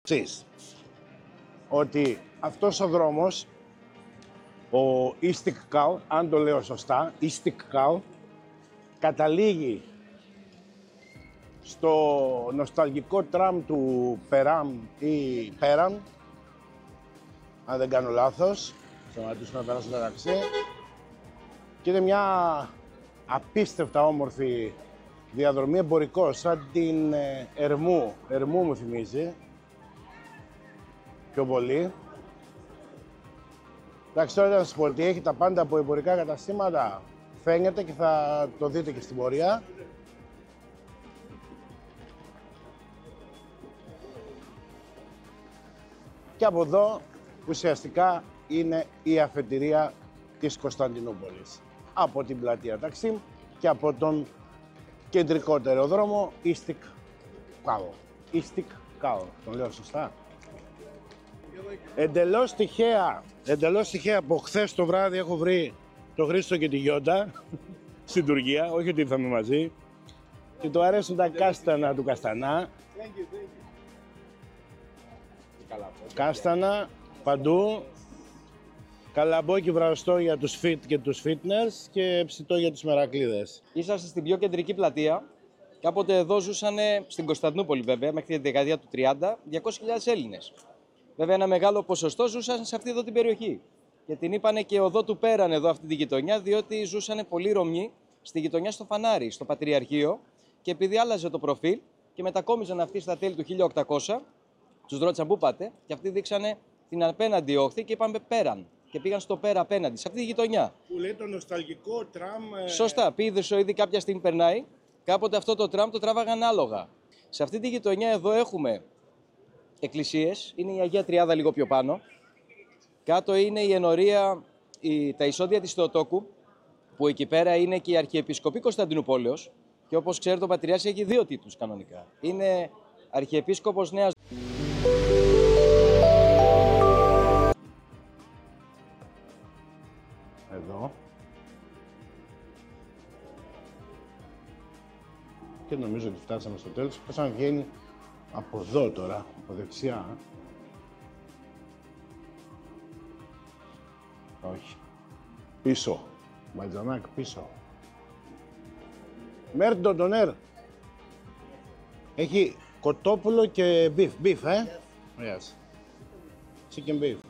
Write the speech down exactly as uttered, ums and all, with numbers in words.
εξής. Ότι αυτός ο δρόμος, ο Istiklal, αν το λέω σωστά, Istiklal, καταλήγει στο νοσταλγικό τραμ του Περάμ ή Πέραν, αν δεν κάνω λάθος, σταματήσουμε να περάσουμε το ταξί. Και είναι μια απίστευτα όμορφη διαδρομή εμπορικό, σαν την ε, Ερμού. Ερμού μου θυμίζει πιο πολύ. Εντάξει, τώρα ήταν στην πολιτεία, έχει τα πάντα από εμπορικά καταστήματα. Φαίνεται και θα το δείτε και στην πορεία. Και από εδώ ουσιαστικά είναι η αφετηρία της Κωνσταντινούπολης. Από την πλατεία Ταξίμ και από τον κεντρικότερο δρόμο Istiklal. Istiklal, τον λέω σωστά. Εντελώς τυχαία, εντελώς τυχαία από χθες το βράδυ έχω βρει τον Χρήστο και τη Γιόντα στην Τουρκία, όχι ότι ήρθαμε μαζί. Και του αρέσουν τα κάστανα του Καστανά. Κάστανα παντού. Καλαμπόκι βραστό για τους fit και τους fitness και ψητό για τους μερακλείδες. Είσαστε στην πιο κεντρική πλατεία. Κάποτε εδώ ζούσαν, στην Κωνσταντινούπολη βέβαια, μέχρι τη δεκαετία του τριάντα, διακόσιες χιλιάδες Έλληνες. Βέβαια, ένα μεγάλο ποσοστό ζούσαν σε αυτή εδώ την περιοχή. Και την είπανε και οδό του Πέραν εδώ αυτή τη γειτονιά, διότι ζούσαν πολλοί Ρωμιοί στη γειτονιά στο Φανάρι, στο Πατριαρχείο. Και επειδή άλλαζε το προφίλ και μετακόμιζαν αυτοί στα τέλη του χίλια οκτακόσια, τους ρώτησαν πού πάτε, και αυτοί δείξανε την απέναντι όχθη και είπαν Πέραν. Και πήγαν στο Πέρα απέναντι, σε αυτή τη γειτονιά. Που λέει το νοσταλγικό τραμ. Σωστά, πήδησο ήδη κάποια στιγμή περνάει. Κάποτε αυτό το τραμ το τράβαγαν άλογα. Σε αυτή τη γειτονιά εδώ έχουμε εκκλησίες. Είναι η Αγία Τριάδα λίγο πιο πάνω. Κάτω είναι η ενορία, η, τα εισόδια της Θεοτόκου, που εκεί πέρα είναι και η Αρχιεπισκοπή Κωνσταντινουπόλεως. Και όπως ξέρετε, ο Πατριάρχης έχει δύο τίτλους κανονικά. Είναι Αρχιεπίσκοπος Νέας. Εδώ. Και νομίζω ότι φτάσαμε στο τέλος. Πώς αν βγαίνει από εδώ τώρα, από δεξιά. Όχι. Πίσω. Μπατζανάκ πίσω. Μέρντο ντονέρ. Έχει κοτόπουλο και beef. Beef, ε? Yes. Chicken beef.